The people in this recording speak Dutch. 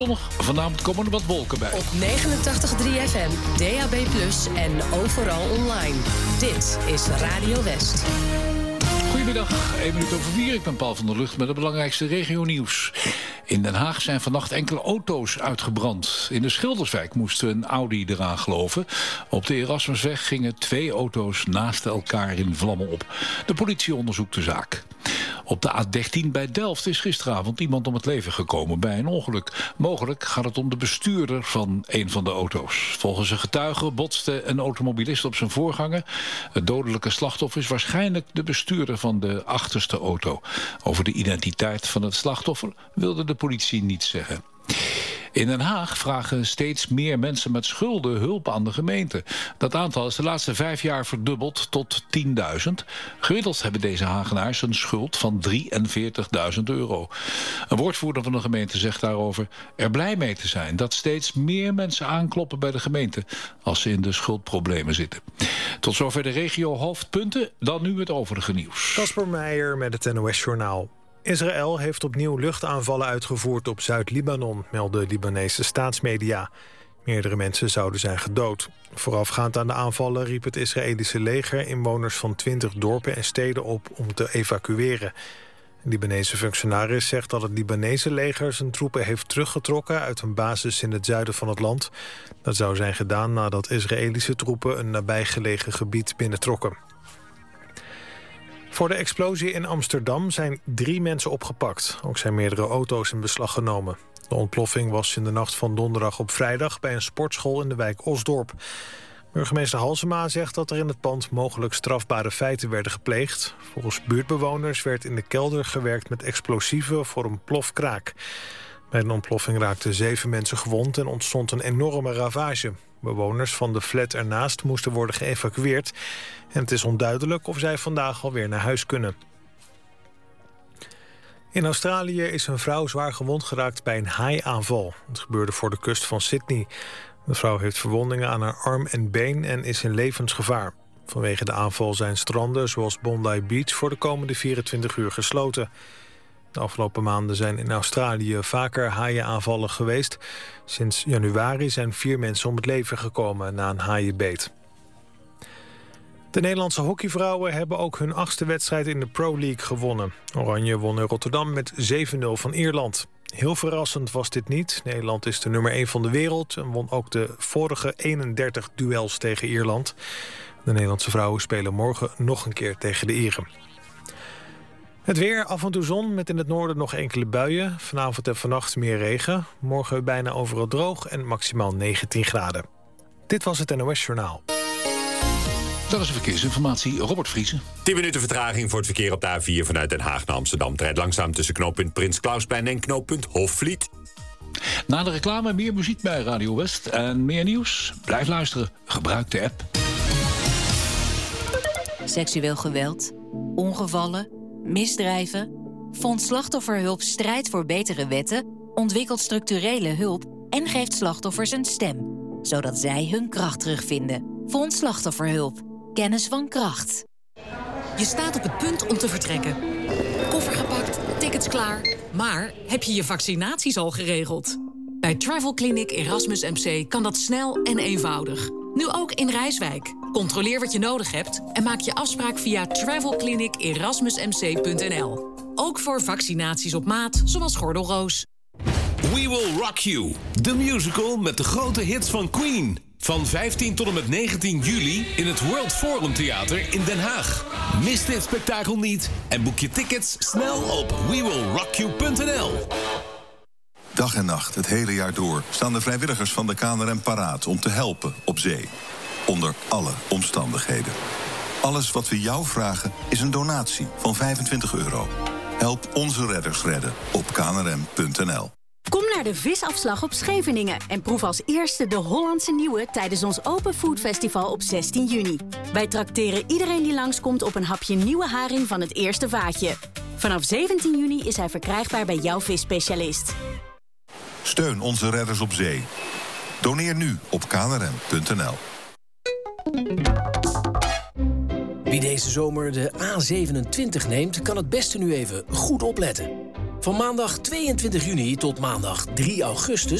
Vanavond komen er wat wolken bij. Op 89.3 FM, DAB+ en overal online. Dit is Radio West. Goedemiddag, 1:04. Ik ben Paul van der Lucht met het belangrijkste regionieuws. In Den Haag zijn vannacht enkele auto's uitgebrand. In de Schilderswijk moesten een Audi eraan geloven. Op de Erasmusweg gingen 2 auto's naast elkaar in vlammen op. De politie onderzoekt de zaak. Op de A13 bij Delft is gisteravond iemand om het leven gekomen bij een ongeluk. Mogelijk gaat het om de bestuurder van een van de auto's. Volgens een getuige botste een automobilist op zijn voorganger. Het dodelijke slachtoffer is waarschijnlijk de bestuurder van de achterste auto. Over de identiteit van het slachtoffer wilde de politie niets zeggen. In Den Haag vragen steeds meer mensen met schulden hulp aan de gemeente. Dat aantal is de laatste 5 jaar verdubbeld tot 10.000. Gemiddeld hebben deze Hagenaars een schuld van €43.000. Een woordvoerder van de gemeente zegt daarover er blij mee te zijn dat steeds meer mensen aankloppen bij de gemeente als ze in de schuldproblemen zitten. Tot zover de regio hoofdpunten, dan nu het overige nieuws. Casper Meijer met het NOS-journaal. Israël heeft opnieuw luchtaanvallen uitgevoerd op Zuid-Libanon, melden Libanese staatsmedia. Meerdere mensen zouden zijn gedood. Voorafgaand aan de aanvallen riep het Israëlische leger inwoners van 20 dorpen en steden op om te evacueren. Een Libanese functionaris zegt dat het Libanese leger zijn troepen heeft teruggetrokken uit een basis in het zuiden van het land. Dat zou zijn gedaan nadat Israëlische troepen een nabijgelegen gebied binnentrokken. Voor de explosie in Amsterdam zijn 3 mensen opgepakt. Ook zijn meerdere auto's in beslag genomen. De ontploffing was in de nacht van donderdag op vrijdag bij een sportschool in de wijk Osdorp. Burgemeester Halsema zegt dat er in het pand mogelijk strafbare feiten werden gepleegd. Volgens buurtbewoners werd in de kelder gewerkt met explosieven voor een plofkraak. Bij de ontploffing raakten 7 mensen gewond en ontstond een enorme ravage. Bewoners van de flat ernaast moesten worden geëvacueerd en het is onduidelijk of zij vandaag alweer naar huis kunnen. In Australië is een vrouw zwaar gewond geraakt bij een haaiaanval. Het gebeurde voor de kust van Sydney. De vrouw heeft verwondingen aan haar arm en been en is in levensgevaar. Vanwege de aanval zijn stranden zoals Bondi Beach voor de komende 24 uur gesloten. De afgelopen maanden zijn in Australië vaker haaienaanvallen geweest. Sinds januari zijn 4 mensen om het leven gekomen na een haaienbeet. De Nederlandse hockeyvrouwen hebben ook hun 8e wedstrijd in de Pro League gewonnen. Oranje won in Rotterdam met 7-0 van Ierland. Heel verrassend was dit niet. Nederland is de nummer 1 van de wereld en won ook de vorige 31 duels tegen Ierland. De Nederlandse vrouwen spelen morgen nog een keer tegen de Ieren. Het weer, af en toe zon, met in het noorden nog enkele buien. Vanavond en vannacht meer regen. Morgen bijna overal droog en maximaal 19 graden. Dit was het NOS Journaal. Dat is de verkeersinformatie. Robert Vriesen. 10 minuten vertraging voor het verkeer op de A4 vanuit Den Haag naar Amsterdam. Het rijdt langzaam tussen knooppunt Prins Klausplein en knooppunt Hofvliet. Na de reclame meer muziek bij Radio West en meer nieuws. Blijf luisteren. Gebruik de app. Seksueel geweld, ongevallen, misdrijven. Fonds Slachtofferhulp strijdt voor betere wetten, ontwikkelt structurele hulp en geeft slachtoffers een stem, zodat zij hun kracht terugvinden. Fonds Slachtofferhulp. Kennis van kracht. Je staat op het punt om te vertrekken. Koffer gepakt, tickets klaar. Maar heb je je vaccinaties al geregeld? Bij Travel Clinic Erasmus MC kan dat snel en eenvoudig. Nu ook in Rijswijk. Controleer wat je nodig hebt en maak je afspraak via travelclinicerasmusmc.nl. Ook voor vaccinaties op maat, zoals gordelroos. We Will Rock You, de musical met de grote hits van Queen. Van 15 tot en met 19 juli in het World Forum Theater in Den Haag. Mis dit spektakel niet en boek je tickets snel op wewillrockyou.nl. Dag en nacht, het hele jaar door, staan de vrijwilligers van de KNRM paraat om te helpen op zee. Onder alle omstandigheden. Alles wat we jou vragen is een donatie van €25. Help onze redders redden op knrm.nl. Kom naar de visafslag op Scheveningen en proef als eerste de Hollandse Nieuwe tijdens ons Open Food Festival op 16 juni. Wij trakteren iedereen die langskomt op een hapje nieuwe haring van het eerste vaatje. Vanaf 17 juni is hij verkrijgbaar bij jouw visspecialist. Steun onze redders op zee. Doneer nu op knrm.nl. Wie deze zomer de A27 neemt, kan het beste nu even goed opletten. Van maandag 22 juni tot maandag 3 augustus